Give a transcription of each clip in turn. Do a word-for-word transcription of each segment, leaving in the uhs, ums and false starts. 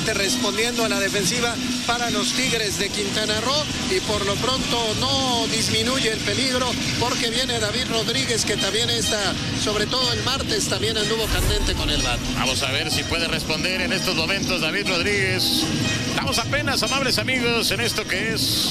finalmente respondiendo a la defensiva para los Tigres de Quintana Roo, y por lo pronto no disminuye el peligro porque viene David Rodríguez, que también está, sobre todo el martes, también anduvo candente con el bat. Vamos a ver si puede responder en estos momentos David Rodríguez. Estamos apenas, amables amigos, en esto que es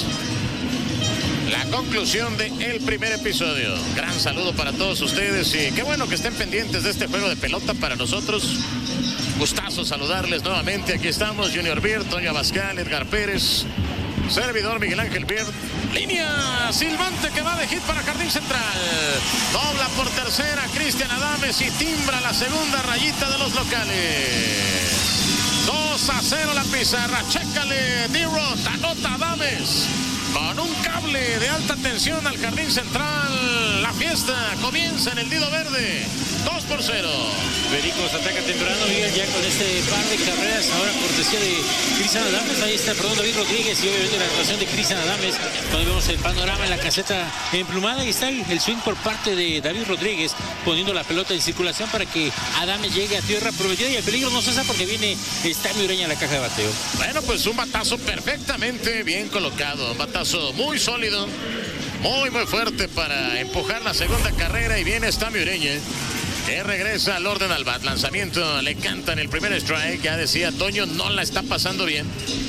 la conclusión del primer episodio. Gran saludo para todos ustedes y qué bueno que estén pendientes de este juego de pelota para nosotros. Gustazo saludarles nuevamente. Aquí estamos, Junior Beard, Toño Abascal, Edgar Pérez, servidor Miguel Ángel Beard. Línea silbante que va de hit para Jardín Central. Dobla por tercera Cristian Adames y timbra la segunda rayita de los locales. dos a cero la pizarra. Chécale, D-Rod, anota Adames con un cable de alta tensión al Jardín Central. La fiesta comienza en el Dido Verde. dos por cero. Pericos ataca temprano, Miguel, ya con este par de carreras, ahora cortesía de Cristian Adames. Ahí está, perdón, David Rodríguez, y obviamente la actuación de Cristian Adames. Cuando vemos el panorama en la caseta emplumada, ahí está el, el swing por parte de David Rodríguez, poniendo la pelota en circulación para que Adames llegue a tierra prometida, y el peligro no cesa porque viene Estami Ureña a la caja de bateo. Bueno, pues un batazo perfectamente bien colocado, un batazo muy sólido, muy muy fuerte para empujar la segunda carrera, y viene Estami Ureña, que regresa al orden al bat. Lanzamiento, le cantan el primer strike. Ya decía Toño, no la está pasando bien.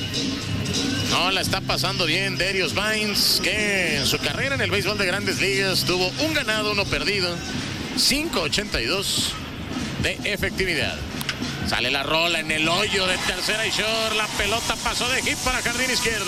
No la está pasando bien Darius Vines, que en su carrera en el béisbol de Grandes Ligas tuvo un ganado, uno perdido, cinco ochenta y dos de efectividad. Sale la rola en el hoyo de tercera y short. La pelota pasó de hit para jardín izquierdo.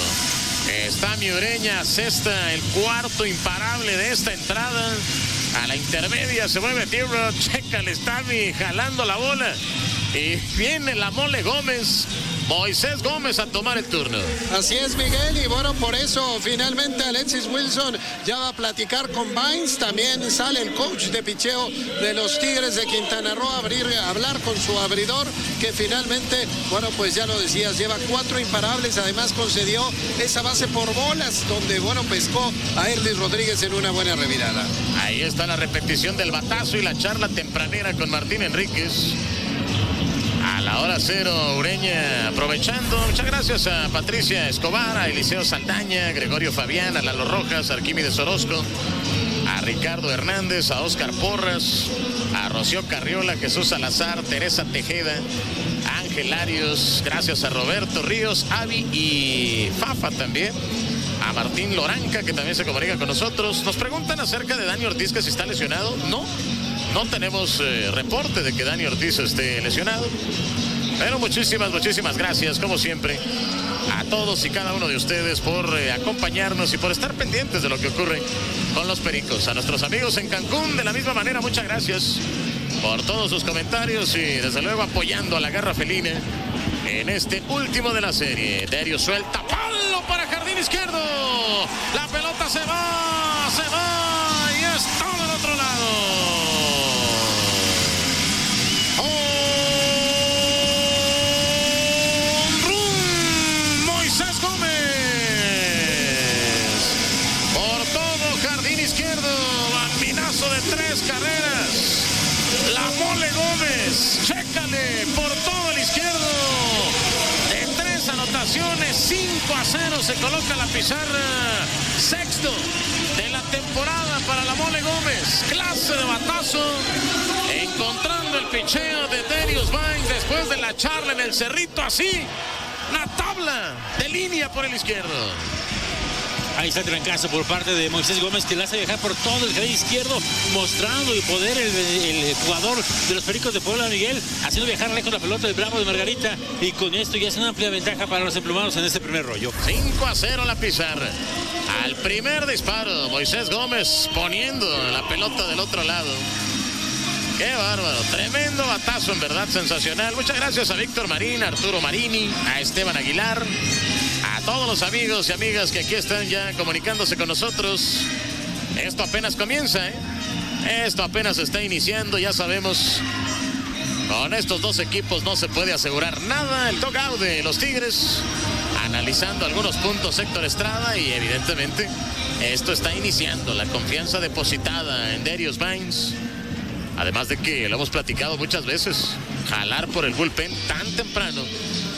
Estami Ureña cesta el cuarto imparable de esta entrada. A la intermedia se mueve T-Rod, checa el Estami jalando la bola. Y viene la Mole Gómez, Moisés Gómez, a tomar el turno. Así es, Miguel, y bueno, por eso finalmente Alexis Wilson ya va a platicar con Vines. También sale el coach de picheo de los Tigres de Quintana Roo a, abrir, a hablar con su abridor, que finalmente, bueno, pues ya lo decías, lleva cuatro imparables. Además concedió esa base por bolas, donde, bueno, pescó a Erlis Rodríguez en una buena revirada. Ahí está la repetición del batazo y la charla tempranera con Martín Enríquez. A la hora cero, Ureña aprovechando. Muchas gracias a Patricia Escobar, a Eliseo Saldaña, Gregorio Fabián, a Lalo Rojas, a Arquímedes Orozco, a Ricardo Hernández, a Óscar Porras, a Rocío Carriola, Jesús Salazar, Teresa Tejeda, Ángel Arios, gracias a Roberto Ríos, Avi y Fafa también. A Martín Loranca, que también se comunica con nosotros. Nos preguntan acerca de Dani Ortiz, que si está lesionado. No, no tenemos eh, reporte de que Dani Ortiz esté lesionado. Pero muchísimas, muchísimas gracias, como siempre, a todos y cada uno de ustedes por eh, acompañarnos y por estar pendientes de lo que ocurre con los Pericos. A nuestros amigos en Cancún, de la misma manera, muchas gracias por todos sus comentarios y desde luego apoyando a la garra felina en este último de la serie. Darius suelta, palo para jardín izquierdo. La pelota se va, se va y está del otro lado. ¡Home run! Moisés Gómez. Por todo jardín izquierdo. Bambinazo de tres carreras. La Mole Gómez. Chécale por todo el izquierdo. Anotaciones, cinco a cero se coloca la pizarra. Sexto de la temporada para la Mole Gómez. Clase de batazo, encontrando el picheo de Darius Vines después de la charla en el cerrito. Así, una tabla de línea por el izquierdo. Ahí está el trancazo por parte de Moisés Gómez, que la hace viajar por todo el jardín izquierdo, mostrando el poder el, el jugador de los Pericos de Puebla, Miguel, haciendo viajar lejos la pelota del Bravo de Margarita, y con esto ya es una amplia ventaja para los emplumados en este primer rollo. cinco a cero la pizarra. Al primer disparo, Moisés Gómez poniendo la pelota del otro lado. Qué bárbaro, tremendo batazo, en verdad sensacional. Muchas gracias a Víctor Marín, a Arturo Marini, a Esteban Aguilar, a todos los amigos y amigas que aquí están ya comunicándose con nosotros. Esto apenas comienza, ¿eh? Esto apenas está iniciando, ya sabemos. Con estos dos equipos no se puede asegurar nada. El dugout de los Tigres, analizando algunos puntos Héctor Estrada, y evidentemente esto está iniciando. La confianza depositada en Darius Vines. Además de que lo hemos platicado muchas veces, jalar por el bullpen tan temprano